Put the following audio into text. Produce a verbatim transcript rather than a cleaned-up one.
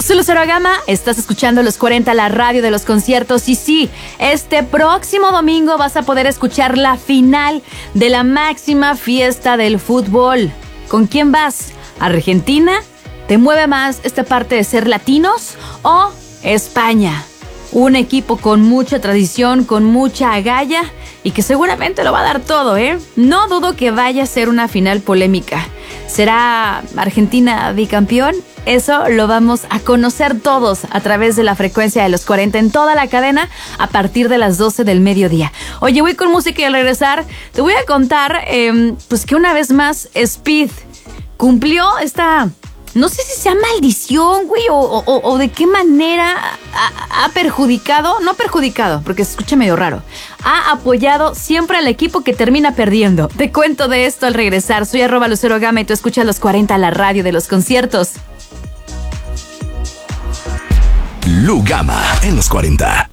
Soy Lucero Gama, estás escuchando Los cuarenta, la radio de los conciertos. Y sí, este próximo domingo vas a poder escuchar la final de la máxima fiesta del fútbol. ¿Con quién vas? ¿Argentina? ¿Te mueve más esta parte de ser latinos? ¿O España? Un equipo con mucha tradición, con mucha agallas y que seguramente lo va a dar todo, ¿eh? No dudo que vaya a ser una final polémica. ¿Será Argentina bicampeón? Eso lo vamos a conocer todos a través de la frecuencia de los cuarenta en toda la cadena a partir de las doce del mediodía. Oye, voy con música y al regresar te voy a contar eh, pues que una vez más Speed cumplió esta... No sé si sea maldición, güey, o, o, o de qué manera ha, ha perjudicado, no perjudicado, porque se escucha medio raro, ha apoyado siempre al equipo que termina perdiendo. Te cuento de esto al regresar. Soy arroba Lucero Gama y tú escuchas Los cuarenta, la radio de los conciertos. Lu Gama en Los cuarenta.